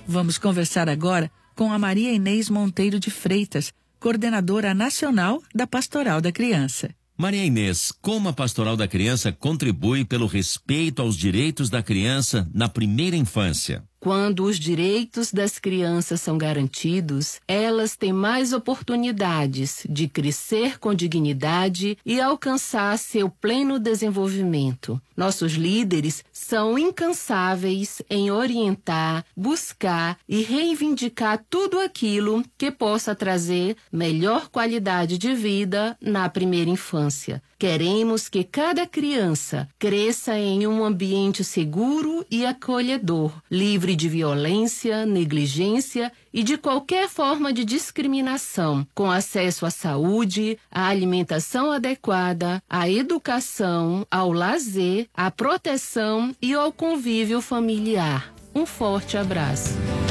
Vamos conversar agora com a Maria Inês Monteiro de Freitas, coordenadora nacional da Pastoral da Criança. Maria Inês, como a Pastoral da Criança contribui pelo respeito aos direitos da criança na primeira infância? Quando os direitos das crianças são garantidos, elas têm mais oportunidades de crescer com dignidade e alcançar seu pleno desenvolvimento. Nossos líderes são incansáveis em orientar, buscar e reivindicar tudo aquilo que possa trazer melhor qualidade de vida na primeira infância. Queremos que cada criança cresça em um ambiente seguro e acolhedor, livre de violência, negligência e de qualquer forma de discriminação, com acesso à saúde, à alimentação adequada, à educação, ao lazer, à proteção e ao convívio familiar. Um forte abraço.